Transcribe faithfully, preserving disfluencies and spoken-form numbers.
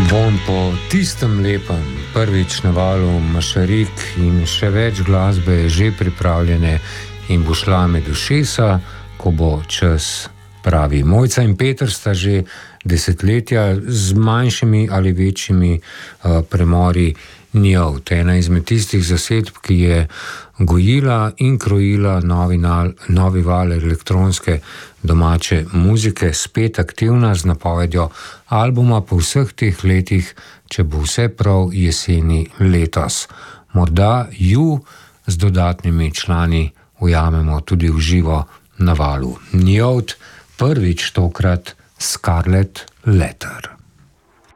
Von po tistem lepem, prvič na valu Mašarik in še več glasbe je že pripravljene in bo šla med ušesa, ko bo čas pravi. Mojca in Peter sta že desetletja z manjšimi ali večjimi uh, premori Njovt. Ena izmed tistih zasedb, ki je gojila in krojila novi, nal, novi val elektronske domače muzike, spet aktivna z napovedjo albuma po vseh teh letih, če bo vse prav jeseni letos. Morda ju z dodatnimi člani ujamemo tudi v živo na valu. Njovt, prvič tokrat Scarlet Letter.